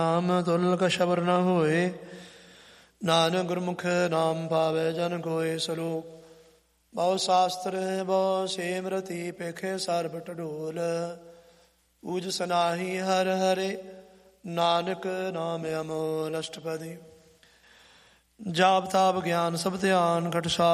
ਨਾਮ ਤੁਲ ਕਛਬਰ ਨ ਹੋਏ, ਨਾਨਕ ਗੁਰਮੁਖ ਨਾਮ ਪਾਵੇ ਜਨ ਕੋਇ। ਸਲੋਕ। ਬਹੁ ਸ਼ਾਸਤਰ ਬਹੁ ਸਿਮਰਤੀ, ਪੇਖੇ ਸਰਬ ਢੋਲ। ਪੂਜ ਸਨਾਹੀ ਹਰ ਹਰੇ, ਨਾਨਕ ਨਾਮ ਅਮੋਲ। ਅਸ਼ਟਪਦੀ। ਜਾਪ ਤਾਪ ਗਿਆਨ ਸਭ ਧਿਆਨ, ਘਟ